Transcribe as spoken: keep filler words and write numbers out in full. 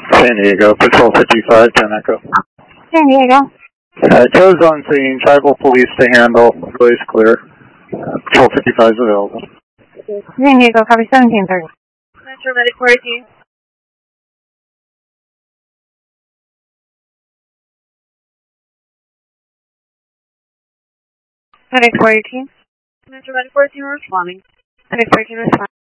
San Diego, Patrol fifty-five, ten Echo. San Diego. Uh, Joe's on scene, tribal police to handle, voice clear. Uh, Patrol fifty-five is available. San Diego, copy seventeen thirty. Metro Medic fourteen. Medic four eighteen. Metro Medic fourteen, we're responding. Medic fourteen responding.